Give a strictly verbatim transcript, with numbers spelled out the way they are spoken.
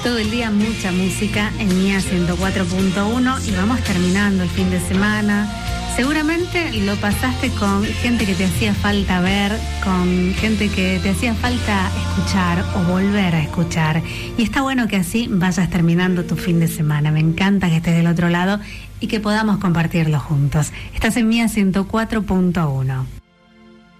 Todo el día mucha música en Mía ciento cuatro punto uno y vamos terminando el fin de semana. Seguramente lo pasaste con gente que te hacía falta ver, con gente que te hacía falta escuchar o volver a escuchar. Y está bueno que así vayas terminando tu fin de semana. Me encanta que estés del otro lado y que podamos compartirlo juntos. Estás en Mía ciento cuatro punto uno.